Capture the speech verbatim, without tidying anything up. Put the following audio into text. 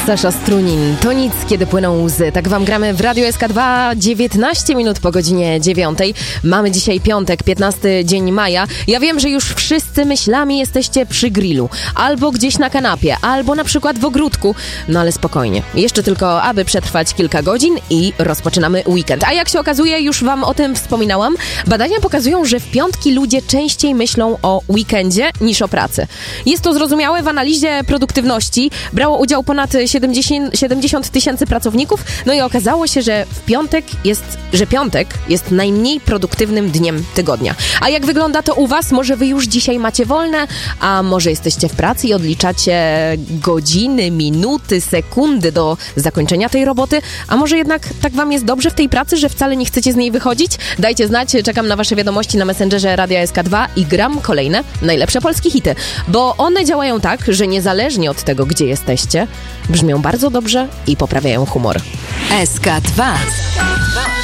Sasza Strunin, to nic, kiedy płyną łzy. Tak wam gramy w Radio S K dwa, dziewiętnaście minut po godzinie dziewiątej. Mamy dzisiaj piątek, piętnasty dzień maja. Ja wiem, że już wszyscy myślami jesteście przy grillu, albo gdzieś na kanapie, albo na przykład w ogródku. No ale spokojnie. Jeszcze tylko, aby przetrwać kilka godzin i rozpoczynamy weekend. A jak się okazuje, już wam o tym wspominałam, badania pokazują, że w piątki ludzie częściej myślą o weekendzie niż o pracy. Jest to zrozumiałe. W analizie produktywności brało udział ponad siedemdziesiąt tysięcy pracowników, no i okazało się, że w piątek jest, że piątek jest najmniej produktywnym dniem tygodnia. A jak wygląda to u was? Może wy już dzisiaj macie wolne, a może jesteście w pracy i odliczacie godziny, minuty, sekundy do zakończenia tej roboty, a może jednak tak wam jest dobrze w tej pracy, że wcale nie chcecie z niej wychodzić? Dajcie znać, czekam na wasze wiadomości na Messengerze Radia S K dwa i gram kolejne najlepsze polskie hity, bo one działają tak, że niezależnie od tego, gdzie jesteście, brzmią bardzo dobrze i poprawiają humor. S K dwa.